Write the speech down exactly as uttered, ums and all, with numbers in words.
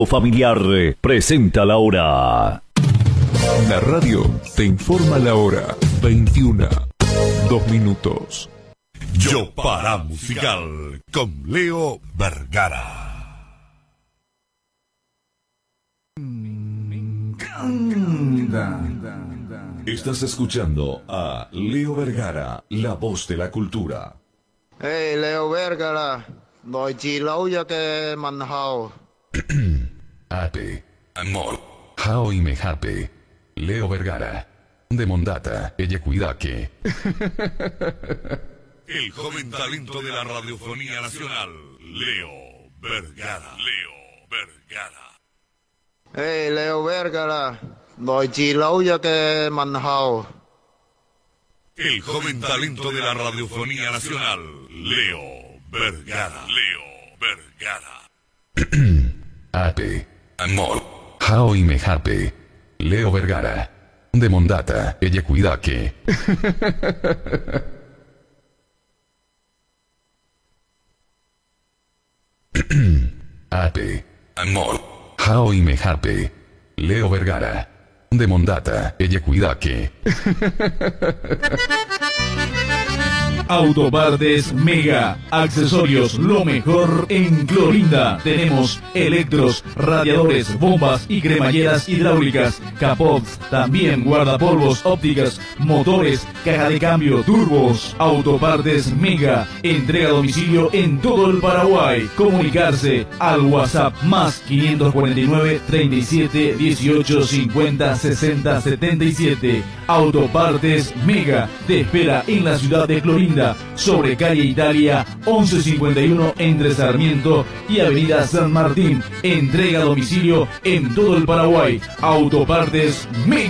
Familiar presenta la hora. La radio te informa la hora. veintiuna, dos minutos. Yo para musical con Leo Vergara. Estás escuchando a Leo Vergara, la voz de la cultura. Hey, Leo Vergara, nói chi lâu giờ cái màn hào. Ape, amor, Hao y Mejape, Leo Vergara, de Mondata, ella cuida que... El joven talento de la radiofonía nacional, Leo Vergara. Leo Vergara. Hey, Leo Vergara, nói chi lâu giờ cái màn hào. El joven talento de la radiofonía nacional, Leo Vergara. Leo Vergara. Ape, amor, Hao y Mejape, Leo Vergara, de Mondata, ella cuida que... Ape, amor, Hao y Mejape, Leo Vergara, de Mondata, ella cuida que... Autopartes Mega, accesorios, lo mejor en Clorinda. Tenemos electros, radiadores, bombas y cremalleras hidráulicas, capots, también guardapolvos, ópticas, motores, caja de cambio, turbos. Autopartes Mega, entrega a domicilio en todo el Paraguay. Comunicarse al WhatsApp más quinientos cuarenta y nueve, treinta y siete, dieciocho, cincuenta, sesenta, setenta y siete. Autopartes Mega te espera en la ciudad de Clorinda, sobre calle Italia once cincuenta y uno entre Sarmiento y avenida San Martín. Entrega a domicilio en todo el Paraguay. Autopartes Mega.